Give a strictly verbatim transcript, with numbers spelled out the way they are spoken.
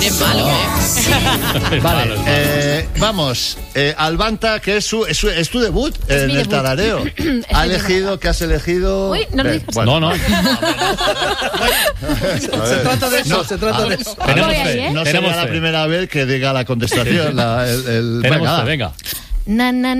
Es malo, ¿eh? Vale, eh, vamos. Eh, Albanta, que es, su, es, su, es tu debut Es en mi el debut. tarareo. Ha elegido, ¿qué has elegido? Uy, no lo Eh, digas. bueno. No, no. Se trata de eso, No, se trata a- de eso. Tenemos Voy ahí, fe. ¿eh? No Tenemos sería la fe. primera vez que diga la contestación. La, el, el, Tenemos venga, fe, va. venga. Na, na,